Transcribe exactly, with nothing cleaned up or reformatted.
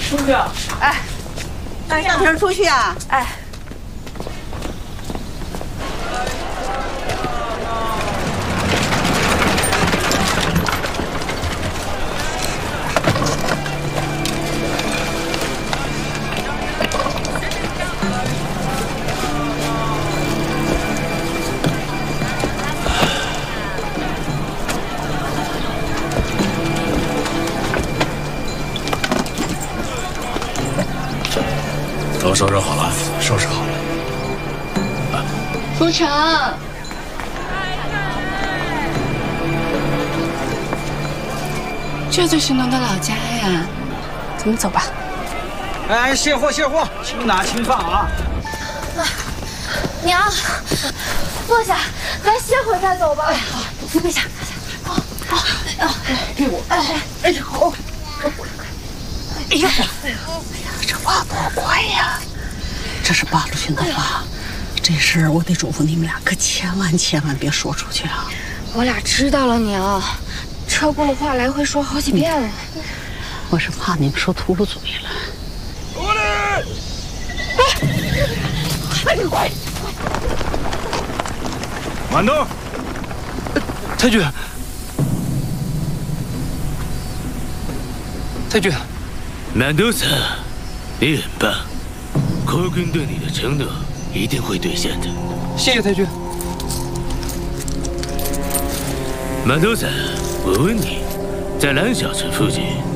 出去！ 哎，带小平出去啊！ 哎。 都收拾好了，收拾好了。 啊、书城，这就是侬的老家呀，咱们走吧。 哎，卸货卸货，轻拿轻放啊！ 啊，娘，坐下，咱歇会再走吧。哎，好，坐下。好，好，哎， 给我，哎哎，好。哎呀，哎呀，这话多快呀！这是八路军的话，这事儿我得嘱咐你们俩，可千万千万别说出去啊！ 我俩知道了，娘。车轱辘话来回说好几遍了。 嗯、我是怕你们说秃噜嘴了。 过来！ 哎，你快！ 慢动！ 太君，太君。 满都城，你很棒，国军对你的承诺一定会兑现的。 谢谢太君。 满都城，我问你，在蓝小城附近